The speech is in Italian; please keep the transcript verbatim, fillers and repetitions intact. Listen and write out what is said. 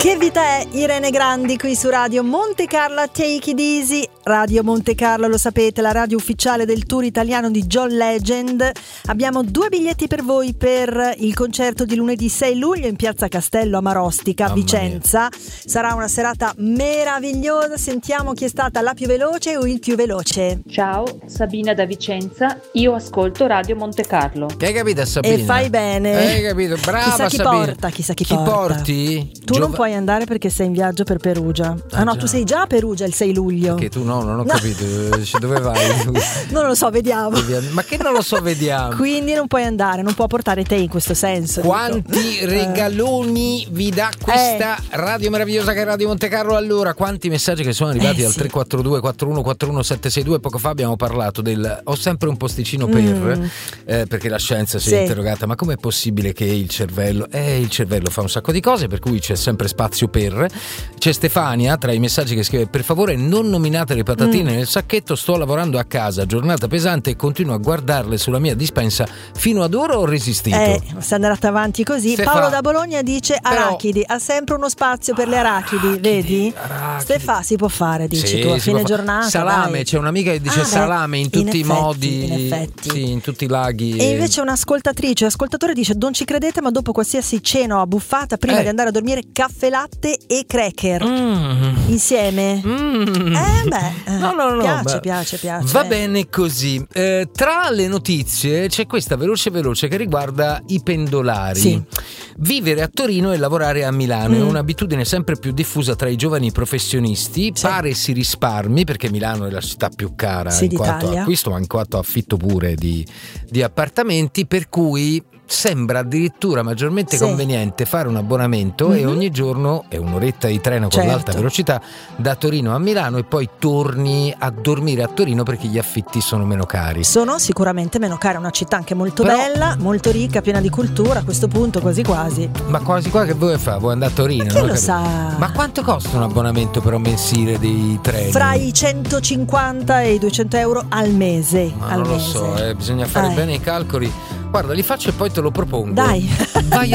Che vita è? Irene Grandi qui su Radio Monte Carlo, Take It Easy. Radio Monte Carlo, lo sapete, la radio ufficiale del tour italiano di John Legend. Abbiamo due biglietti per voi per il concerto di lunedì sei luglio in Piazza Castello a Marostica, Mamma Vicenza. Mia. Sarà una serata meravigliosa. Sentiamo chi è stata la più veloce o il più veloce. Ciao, Sabina da Vicenza. Io ascolto Radio Monte Carlo. Che hai capito, Sabina? E fai bene. Hai capito? Brava, chissà chi Sabina. porta, chissà chi, chi porta. porti? Tu Giova- non puoi andare perché sei in viaggio per Perugia. Ah, ah no, già. Tu sei già a Perugia il sei luglio. Che tu no, non ho no. capito. Dove vai? Non lo so, vediamo. Ma che non lo so, vediamo. Quindi non puoi andare, non può portare te in questo senso. Quanti dico. regaloni vi dà questa eh. radio meravigliosa che è Radio Monte Carlo? Allora, quanti messaggi che sono arrivati eh, al sì. tre quattro due quattro uno quattro uno sette sei due. Poco fa abbiamo parlato del ho sempre un posticino per mm. eh, perché la scienza si sì. è interrogata, ma com'è possibile che il cervello eh, il cervello fa un sacco di cose, per cui c'è sempre spazio per. C'è Stefania tra i messaggi che scrive: per favore non nominate le patatine mm. nel sacchetto, sto lavorando a casa, giornata pesante e continuo a guardarle sulla mia dispensa, fino ad ora ho resistito. Eh, se andate avanti così. Stefa... Paolo da Bologna dice arachidi, Però... ha sempre uno spazio per le arachidi, arachidi vedi? Arachidi. Stefa si può fare, dici sì, tu a fine giornata. Salame, dai. C'è un'amica che dice ah, salame in tutti in i effetti, modi, in effetti. Sì, in tutti i laghi. E invece un'ascoltatrice, ascoltatore dice: non ci credete, ma dopo qualsiasi cena o abbuffata prima eh. di andare a dormire, caffè latte e cracker mm. insieme. Mm. Eh beh, no, no, no, piace, beh. piace, piace. Va bene così. Eh, tra le notizie c'è questa veloce veloce che riguarda i pendolari. Sì. Vivere a Torino e lavorare a Milano mm. è un'abitudine sempre più diffusa tra i giovani professionisti. Sì. Pare si risparmi perché Milano è la città più cara sì, in quanto a acquisto, ma in quanto a affitto pure di, di appartamenti, per cui sembra addirittura maggiormente sì. conveniente fare un abbonamento mm-hmm. e ogni giorno è un'oretta di treno con certo. l'alta velocità da Torino a Milano e poi torni a dormire a Torino perché gli affitti sono meno cari. Sono sicuramente meno cari, è una città anche molto Però, bella, molto ricca, piena di cultura, a questo punto quasi quasi. Ma quasi qua che vuoi fare? Vuoi andare a Torino? Ma chi lo capito? sa? Ma quanto costa un abbonamento per un mensile dei treni? Fra i centocinquanta e i duecento euro al mese. Ma al non mese. lo so, eh, bisogna fare eh. bene i calcoli. Guarda, li faccio e poi te lo propongo. Dai. Vai